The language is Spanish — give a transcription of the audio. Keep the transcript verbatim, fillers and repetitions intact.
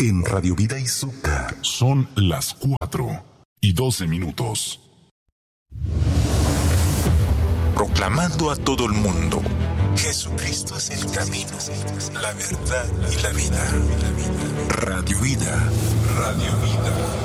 en Radio Vida Izuka. Son las cuatro y doce minutos. Proclamando a todo el mundo: Jesucristo es el camino, la verdad y la vida. Radio Vida, Radio Vida.